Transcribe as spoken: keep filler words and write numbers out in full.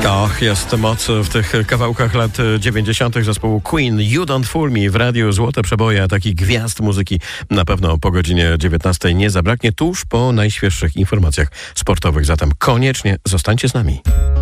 Och, jest moc w tych kawałkach lat dziewięćdziesiątych zespołu Queen. You Don't Fool Me w radiu. Złote przeboje, a takich gwiazd muzyki na pewno po godzinie dziewiętnastej nie zabraknie, tuż po najświeższych informacjach sportowych. Zatem koniecznie zostańcie z nami.